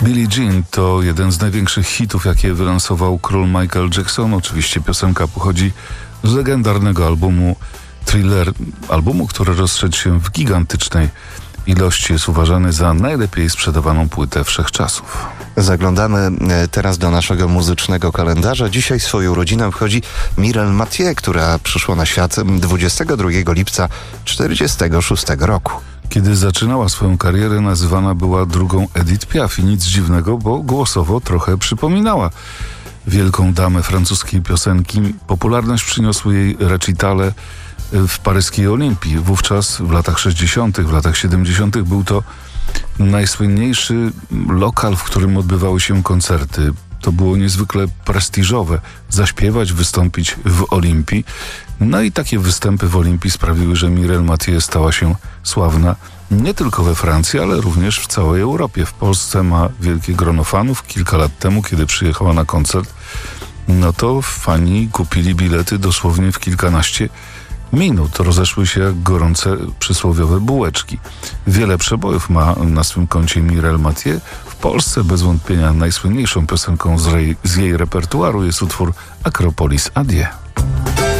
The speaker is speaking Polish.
Billie Jean to jeden z największych hitów, jakie wylansował król Michael Jackson. Oczywiście piosenka pochodzi z legendarnego albumu Thriller, albumu, który rozszedł się w gigantycznej ilości. Jest uważany za najlepiej sprzedawaną płytę wszechczasów. Zaglądamy teraz do naszego muzycznego kalendarza. Dzisiaj swoją rodzinę obchodzi Mireille Mathieu, która przyszła na świat 22 lipca 1946 roku. Kiedy zaczynała swoją karierę, nazywana była drugą Edith Piaf i nic dziwnego, bo głosowo trochę przypominała wielką damę francuskiej piosenki. Popularność przyniosły jej recitale w paryskiej Olimpii. Wówczas w latach 60., w latach 70. był to najsłynniejszy lokal, w którym odbywały się koncerty. To było niezwykle prestiżowe. Zaśpiewać, wystąpić w Olimpii. No i takie występy w Olimpii sprawiły, że Mireille Mathieu stała się sławna nie tylko we Francji, ale również w całej Europie. W Polsce ma wielkie grono fanów. Kilka lat temu, kiedy przyjechała na koncert, no to fani kupili bilety dosłownie w kilkanaście minut. Rozeszły się jak gorące przysłowiowe bułeczki. Wiele przebojów ma na swym koncie Mireille Mathieu. W Polsce bez wątpienia najsłynniejszą piosenką z jej repertuaru jest utwór Akropolis Adieu.